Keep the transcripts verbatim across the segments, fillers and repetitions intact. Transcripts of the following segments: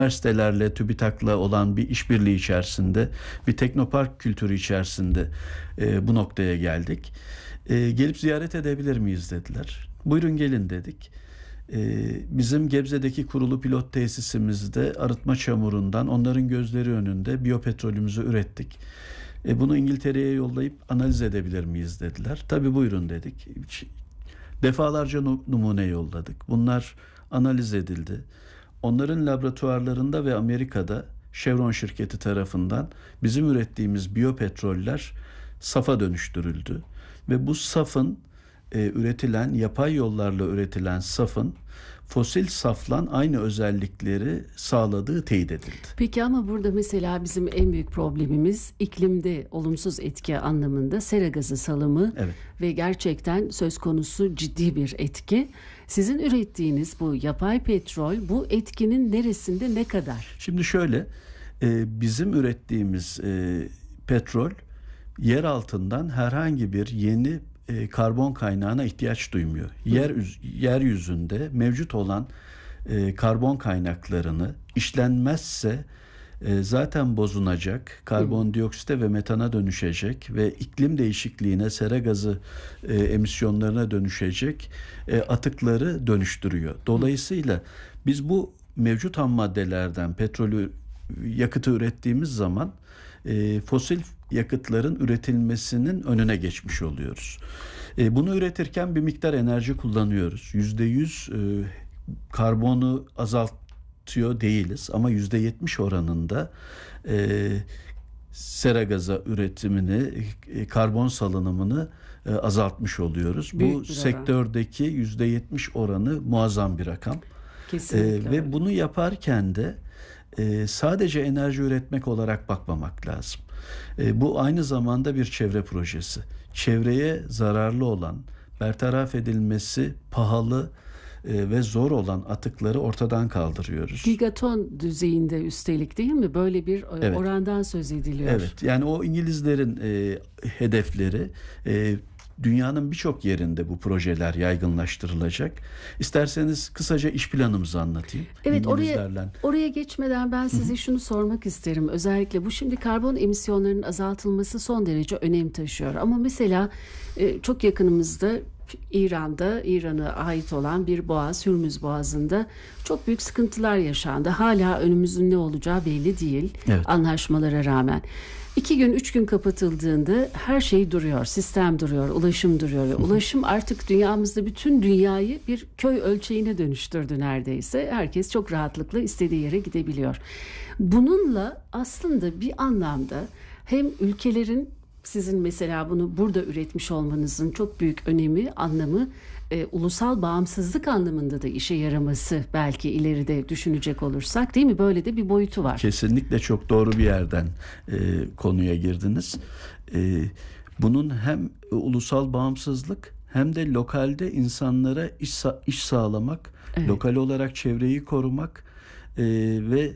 üniversitelerle, TÜBİTAK'la olan bir işbirliği içerisinde, bir teknopark kültürü içerisinde e, bu noktaya geldik. E, gelip ziyaret edebilir miyiz dediler. Buyurun gelin dedik. E, bizim Gebze'deki kurulu pilot tesisimizde arıtma çamurundan onların gözleri önünde biyopetrolümüzü ürettik. E, bunu İngiltere'ye yollayıp analiz edebilir miyiz dediler. Tabii buyurun dedik. Defalarca numune yolladık. Bunlar analiz edildi. Onların laboratuvarlarında ve Amerika'da Chevron şirketi tarafından bizim ürettiğimiz biyopetroller safa dönüştürüldü. Ve bu safın e, üretilen, yapay yollarla üretilen safın fosil saflan aynı özellikleri sağladığı teyit edildi. Peki ama burada mesela bizim en büyük problemimiz iklimde olumsuz etki anlamında sera gazı salımı, evet. Ve gerçekten söz konusu ciddi bir etki. Sizin ürettiğiniz bu yapay petrol bu etkinin neresinde, ne kadar? Şimdi şöyle, e, bizim ürettiğimiz e, petrol yer altından herhangi bir yeni e, karbon kaynağına ihtiyaç duymuyor. Yer yeryüzünde mevcut olan e, karbon kaynaklarını işlenmezse e, zaten bozunacak, karbondioksite ve metana dönüşecek ve iklim değişikliğine, sera gazı e, emisyonlarına dönüşecek e, atıkları dönüştürüyor. Dolayısıyla biz bu mevcut ham maddelerden petrolü, yakıtı ürettiğimiz zaman e, fosil yakıtların üretilmesinin önüne geçmiş oluyoruz. E, bunu üretirken bir miktar enerji kullanıyoruz. Yüzde yüz e, karbonu azaltıyor değiliz ama yüzde yetmiş oranında e, sera gazı üretimini, e, karbon salınımını e, azaltmış oluyoruz. Büyük Bu sektördeki yüzde yetmiş oranı muazzam bir rakam. Kesinlikle. E, ve bunu yaparken de e, sadece enerji üretmek olarak bakmamak lazım. E, bu aynı zamanda bir çevre projesi. Çevreye zararlı olan, bertaraf edilmesi pahalı e, ve zor olan atıkları ortadan kaldırıyoruz. Gigaton düzeyinde üstelik, değil mi? Böyle bir evet. orandan söz ediliyor. Evet. Yani o İngilizlerin e, hedefleri. E, Dünyanın birçok yerinde bu projeler yaygınlaştırılacak. İsterseniz kısaca iş planımızı anlatayım. Evet, oraya, oraya geçmeden ben size şunu sormak isterim. Özellikle bu şimdi karbon emisyonlarının azaltılması son derece önem taşıyor. Ama mesela çok yakınımızda İran'da, İran'a ait olan bir boğaz, Hürmüz Boğazı'nda çok büyük sıkıntılar yaşandı. Hala önümüzün ne olacağı belli değil, evet. Anlaşmalara rağmen. İki gün, üç gün kapatıldığında her şey duruyor, sistem duruyor, ulaşım duruyor. Ve ulaşım artık dünyamızda bütün dünyayı bir köy ölçeğine dönüştürdü neredeyse. Herkes çok rahatlıkla istediği yere gidebiliyor. Bununla aslında bir anlamda hem ülkelerin, sizin mesela bunu burada üretmiş olmanızın çok büyük önemi, anlamı, e, ulusal bağımsızlık anlamında da işe yaraması belki ileride düşünecek olursak, değil mi? Böyle de bir boyutu var. Kesinlikle çok doğru bir yerden e, konuya girdiniz. E, bunun hem ulusal bağımsızlık hem de lokalde insanlara iş, iş sağlamak, evet. Lokal olarak çevreyi korumak e, ve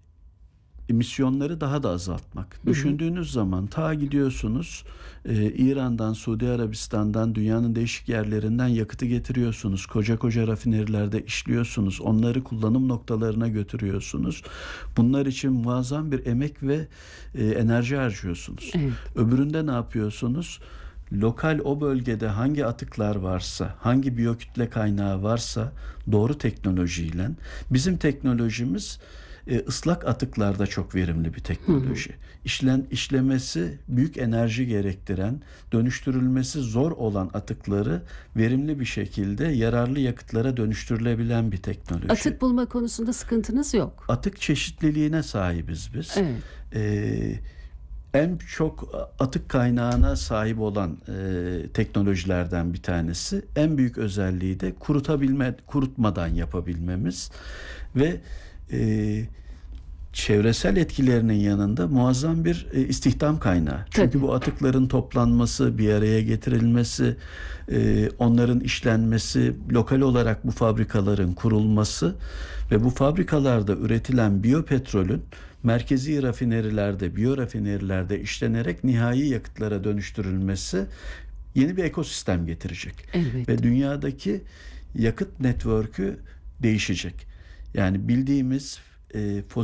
emisyonları daha da azaltmak. Hı hı. Düşündüğünüz zaman ta gidiyorsunuz e, İran'dan, Suudi Arabistan'dan, dünyanın değişik yerlerinden yakıtı getiriyorsunuz. Koca koca rafinerilerde işliyorsunuz. Onları kullanım noktalarına götürüyorsunuz. Bunlar için muazzam bir emek ve e, enerji harcıyorsunuz. Evet. Öbüründe ne yapıyorsunuz? Lokal o bölgede hangi atıklar varsa, hangi biyokütle kaynağı varsa doğru teknolojiyle, bizim teknolojimiz E, ıslak atıklarda çok verimli bir teknoloji. Hı hı. İşlen, işlemesi büyük enerji gerektiren, dönüştürülmesi zor olan atıkları verimli bir şekilde yararlı yakıtlara dönüştürülebilen bir teknoloji. Atık bulma konusunda sıkıntınız yok. Atık çeşitliliğine sahibiz biz. Evet. Ee, en çok atık kaynağına sahip olan e, teknolojilerden bir tanesi. En büyük özelliği de kurutabilme, kurutmadan yapabilmemiz ve E, çevresel etkilerinin yanında muazzam bir e, istihdam kaynağı. Çünkü Tabii. bu atıkların toplanması, bir araya getirilmesi, e, onların işlenmesi, lokal olarak bu fabrikaların kurulması ve bu fabrikalarda üretilen biyopetrolün merkezi rafinerilerde, biyorafinerilerde işlenerek nihai yakıtlara dönüştürülmesi yeni bir ekosistem getirecek. Elbette. Ve dünyadaki yakıt network'ü değişecek. Yani bildiğimiz e, fosil